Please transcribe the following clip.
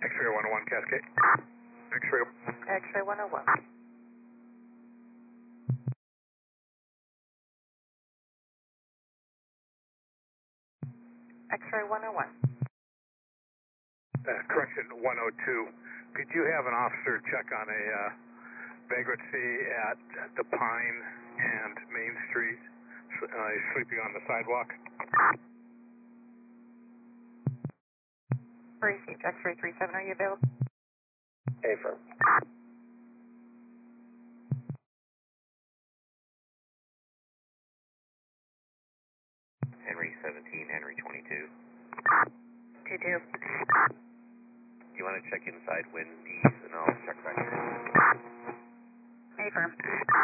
X-ray 101 Cascade. X-ray. X-ray 101. X-ray 101. Correction 102. Could you have an officer check on a vagrancy at the Pine and Main Street? He's sleeping on the sidewalk. Received. X-ray 37, are you available? Affirm. Henry 17, Henry 22. 22. You want to check inside Wendy's and I'll check back in? Affirm.